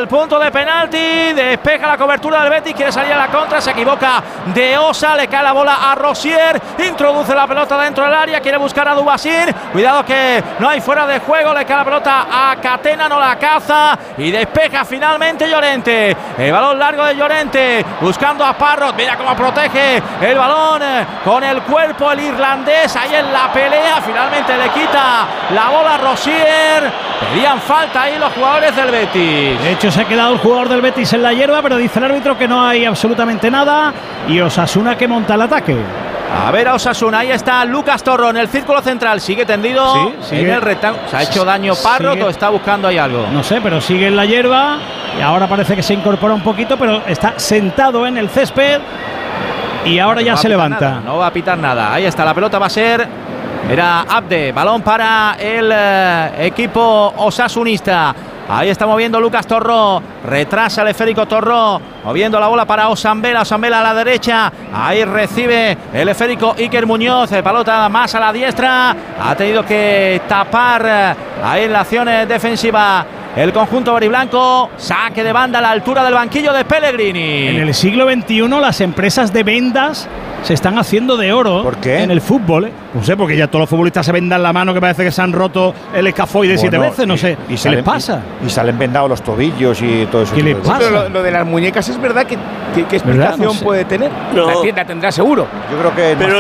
el punto de penalti. Despeja la cobertura del Betis, quiere salir a la contra, se equivoca De Osa, le cae la bola a Rosier, introduce la pelota dentro del área, quiere buscar a Dubasir, cuidado que no hay fuera de juego, le cae la pelota a Catena, no la caza y despeja finalmente Llorente. El balón largo de Llorente, buscando a Parrot, mira cómo protege el balón con el cuerpo el irlandés, ahí en la pelea, finalmente le quita la bola a Rosier. Pedían falta ahí los jugadores del Betis. De hecho se ha quedado el jugador del Betis en la hierba, pero dice el árbitro que no hay absolutamente nada y Osasuna que monta el ataque. A ver a Osasuna, ahí está Lucas Torro en el círculo central, sigue tendido en el rectángulo. ¿Se ha hecho daño Parrot o está buscando ahí algo? No sé, pero sigue en la hierba y ahora parece que se incorpora un poquito, pero está sentado en el césped y ahora ya se levanta. Nada, no va a pitar nada, ahí está, la pelota va a ser... Era Abde, balón para el equipo osasunista. Ahí está moviendo Lucas Torró, retrasa el esférico Torró, moviendo la bola para Osambela, Osambela a la derecha, ahí recibe el esférico Iker Muñoz, pelota más a la diestra, ha tenido que tapar ahí en la acción defensiva el conjunto veriblanco, saque de banda a la altura del banquillo de Pellegrini. En el siglo XXI las empresas de vendas se están haciendo de oro. ¿Por qué? En el fútbol, No sé, porque ya todos los futbolistas se vendan la mano, que parece que se han roto el escafoide 7 veces, no sé. ¿Qué les pasa? Y salen vendados los tobillos y todo eso. ¿Qué les pasa? Pero lo de las muñecas es verdad que ¿qué explicación no sé. puede tener? No. La tienda tendrá seguro. Yo creo que Pero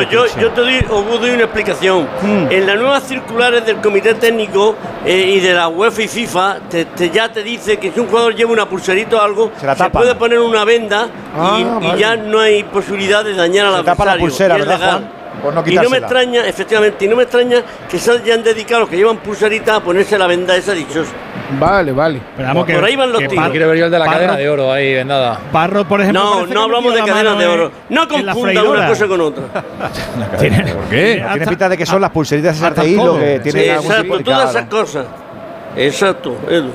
os doy una explicación. En las nuevas circulares del Comité Técnico y de la UEFA y FIFA ya te dice que si un jugador lleva una pulserita o algo, se puede poner una venda y ya no hay posibilidad de dañar al adversario. Se tapa la pulsera, ¿verdad, legal. Juan? Por no Y no me quitársela. extraña, efectivamente, y no me extraña que se hayan dedicado los que llevan pulserita a ponerse la venda esa dichosa. Vale. Pero vamos, Por ahí van los tiros. Quiero ver yo el de la cadena de oro ahí vendada. Parrot, por ejemplo. No hablamos de cadenas de oro. No confunda una cosa con otra. ¿Por qué? Tiene pinta de que son las pulseritas esas de hilo que tienen Sí, algún tipo exacto, de- todas claro. esas cosas. Exacto, Edu.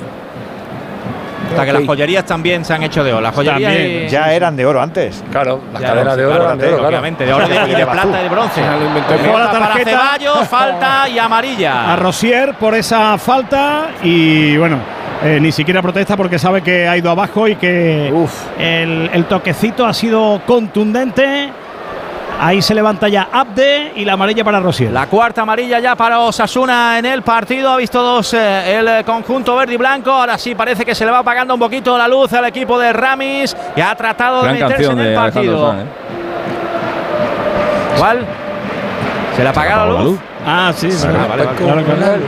Hasta que las joyerías también se han hecho de oro. Las joyerías También. Ya eran de oro antes. Claro, las Ya, cadenas de oro claro, eran de oro, claro. obviamente, de oro y de plata y de bronce. Lo inventó Ojo a la Falta para tarjeta. Ceballos, falta y amarilla. A Rosier por esa falta y bueno, ni siquiera protesta porque sabe que ha ido abajo y que el toquecito ha sido contundente. Ahí se levanta ya Abde y la amarilla para Rosier. La cuarta amarilla ya para Osasuna en el partido. Ha visto dos el conjunto verde y blanco. Ahora sí parece que se le va apagando un poquito la luz al equipo de Ramis, que ha tratado de meterse en el partido. ¿Cuál? ¿Se le ha apagado la luz? Ah, sí, vale. claro.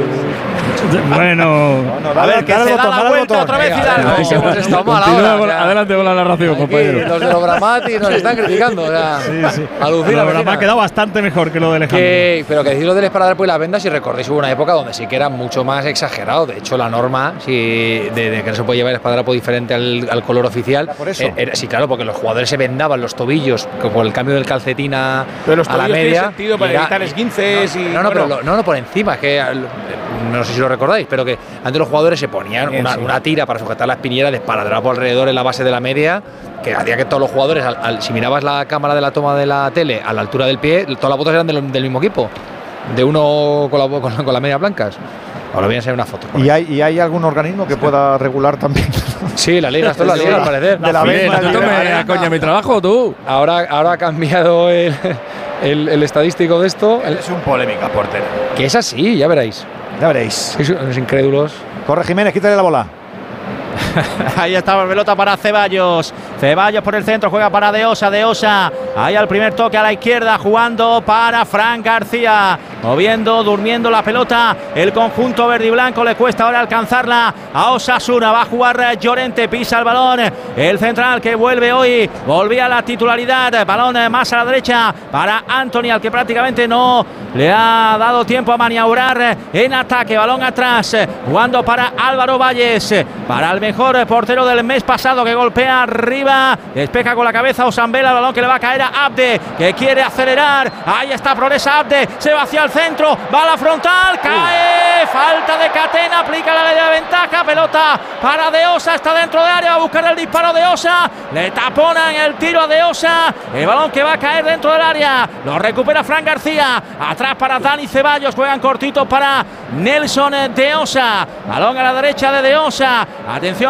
Bueno, A ver, que se da la vuelta otra vez Hidalgo. Hemos estado mal ahora. adelante con la narración, compañero. Los de los Bramati nos están criticando. Sí. Alucina, Me ha quedado bastante mejor que lo de Alejandro. Pero que decir lo del esparadrapo pues las vendas, si recordáis, hubo una época donde sí que era mucho más exagerado. De hecho, la norma de que no se puede llevar el esparadrapo diferente al color oficial. ¿Por eso? Sí, claro, porque los jugadores se vendaban los tobillos por el cambio del calcetín a Pero los la tobillos media. tienen sentido para evitar esguinces y... No, por encima. Es que no sé si lo recordáis, pero que antes los jugadores se ponían una tira para sujetar la espinillera de esparadrapo alrededor en la base de la media, que hacía que todos los jugadores, si mirabas la cámara de la toma de la tele a la altura del pie, todas las fotos eran del mismo equipo, de uno con las medias blancas. Ahora voy a enseñar una foto. ¿Y hay algún organismo que pueda regular también? Sí, la liga, esto es la liga, al parecer. De la misma liga. coña mi trabajo, tú. Ahora ha cambiado el estadístico de esto. Es un polémica, portero. Que es así, ya veréis. Ya veréis. Sois incrédulos. Corre Jiménez, quítale la bola. Ahí estaba la pelota para Ceballos. Ceballos por el centro, juega para De Osa. Ahí al primer toque a la izquierda, jugando para Fran García. Moviendo, durmiendo la pelota. El conjunto verde y blanco, le cuesta ahora alcanzarla a Osasuna. Va a jugar Llorente, pisa el balón. El central que vuelve hoy, volvía a la titularidad. Balón más a la derecha para Anthony, al que prácticamente no le ha dado tiempo a maniobrar en ataque. Balón atrás, jugando para Álvaro Valles. Para el mejor portero del mes pasado, que golpea arriba, despeja con la cabeza Osambela, el balón que le va a caer a Abde, que quiere acelerar. Ahí está, progresa Abde, se va hacia el centro, va a la frontal, cae, falta de Catena, aplica la ley de ventaja, pelota para De Osa, está dentro de área, va a buscar el disparo de Osa, le taponan el tiro a De Osa, el balón que va a caer dentro del área, lo recupera Fran García, atrás para Dani Ceballos, juegan cortito para Nelson De Osa, balón a la derecha de Osa, atención